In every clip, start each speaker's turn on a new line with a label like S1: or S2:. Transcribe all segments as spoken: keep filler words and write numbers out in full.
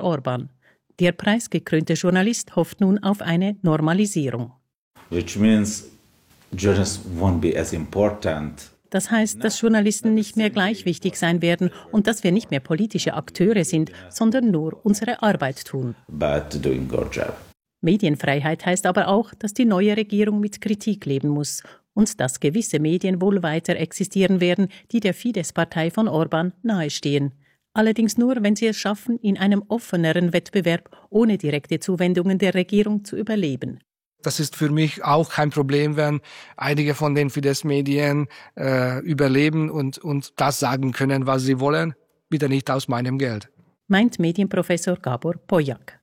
S1: Orban. Der preisgekrönte Journalist hofft nun auf eine Normalisierung.
S2: Which means journalists won't be as important.
S1: Das heißt, dass Journalisten nicht mehr gleich wichtig sein werden und dass wir nicht mehr politische Akteure sind, sondern nur unsere Arbeit tun.
S2: But doing our job.
S1: Medienfreiheit heißt aber auch, dass die neue Regierung mit Kritik leben muss und dass gewisse Medien wohl weiter existieren werden, die der Fidesz-Partei von Orban nahestehen. Allerdings nur, wenn sie es schaffen, in einem offeneren Wettbewerb ohne direkte Zuwendungen der Regierung zu überleben.
S3: Das ist für mich auch kein Problem, wenn einige von den Fidesz-Medien äh, überleben und, und das sagen können, was sie wollen. Bitte nicht aus meinem Geld.
S1: Meint Medienprofessor Gabor Pojak.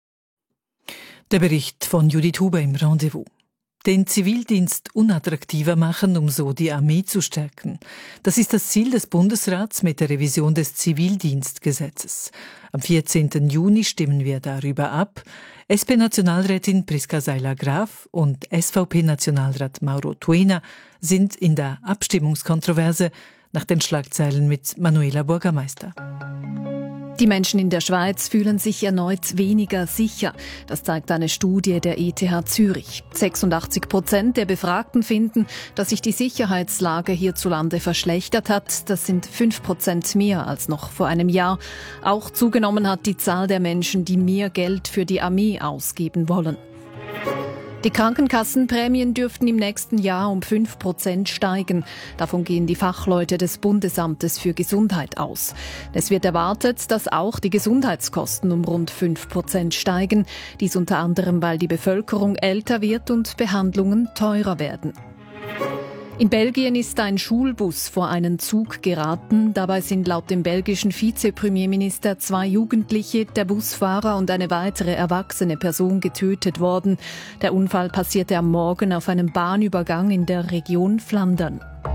S4: Der Bericht von Judith Huber im Rendezvous. Den Zivildienst unattraktiver machen, um so die Armee zu stärken. Das ist das Ziel des Bundesrats mit der Revision des Zivildienstgesetzes. Am vierzehnten Juni stimmen wir darüber ab. S P-Nationalrätin Priska Seiler-Graf und S V P-Nationalrat Mauro Tuena sind in der Abstimmungskontroverse nach den Schlagzeilen mit Manuela Bürgermeister.
S5: Die Menschen in der Schweiz fühlen sich erneut weniger sicher. Das zeigt eine Studie der E T H Zürich. sechsundachtzig Prozent der Befragten finden, dass sich die Sicherheitslage hierzulande verschlechtert hat. Das sind fünf Prozent mehr als noch vor einem Jahr. Auch zugenommen hat die Zahl der Menschen, die mehr Geld für die Armee ausgeben wollen. Die Krankenkassenprämien dürften im nächsten Jahr um fünf Prozent steigen. Davon gehen die Fachleute des Bundesamtes für Gesundheit aus. Es wird erwartet, dass auch die Gesundheitskosten um rund fünf Prozent steigen. Dies unter anderem, weil die Bevölkerung älter wird und Behandlungen teurer werden. In Belgien ist ein Schulbus vor einen Zug geraten. Dabei sind laut dem belgischen Vizepremierminister zwei Jugendliche, der Busfahrer und eine weitere erwachsene Person getötet worden. Der Unfall passierte am Morgen auf einem Bahnübergang in der Region Flandern.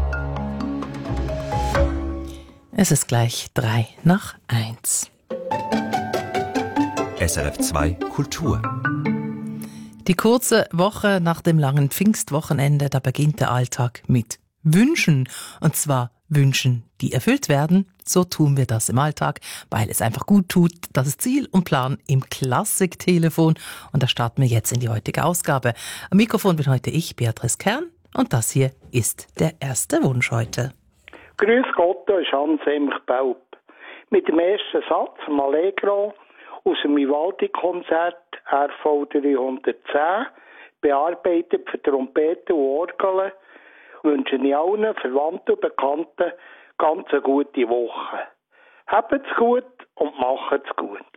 S6: Es ist gleich drei nach eins.
S7: S R F zwei Kultur.
S6: Die kurze Woche nach dem langen Pfingstwochenende, da beginnt der Alltag mit Wünschen. Und zwar Wünschen, die erfüllt werden. So tun wir das im Alltag, weil es einfach gut tut. Das ist Ziel und Plan im Klassiktelefon. Und da starten wir jetzt in die heutige Ausgabe. Am Mikrofon bin heute ich, Beatrice Kern. Und das hier ist der erste Wunsch heute.
S8: Grüß Gott, da ist Hans-Emich Baub. Mit dem ersten Satz, im Allegro, aus dem Vivaldi-Konzert R V dreihundertzehn, bearbeitet für Trompete und Orgel, wünsche ich allen Verwandten und Bekannten ganz eine gute Woche. Habt's gut und macht's gut.